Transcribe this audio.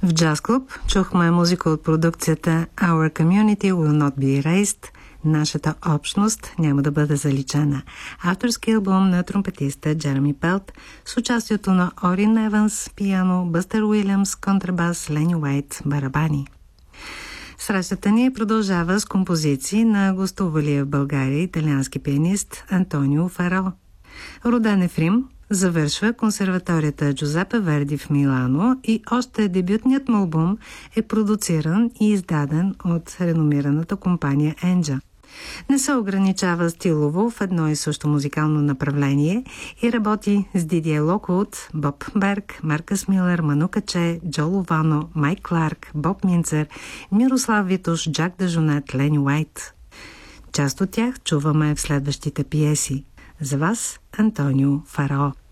В Джаз Клуб чухме музика от продукцията Our Community Will Not Be Erased. Нашата общност няма да бъде заличена. Авторски албум на тромпетиста Джереми Пелт с участието на Орин Еванс, пиано, Бъстър Уилямс, контрабас, Лени Уайт, барабани. Срещата ни продължава с композиции на гостувалия в България италиански пианист Антонио Фаро. Роден е в Рим, завършва консерваторията Джузепе Верди в Милано и още дебютният му албум е продуциран и издаден от реномираната компания Енджа. Не се ограничава стилово в едно и също музикално направление и работи с Дидие Локвуд, Боб Берг, Маркъс Милер, Ману Каче, Джо Ловано, Майк Кларк, Боб Минцер, Мирослав Витуш, Джак Дежонет, Лени Уайт. Част от тях чуваме в следващите пиеси. За вас Антонио Фаро.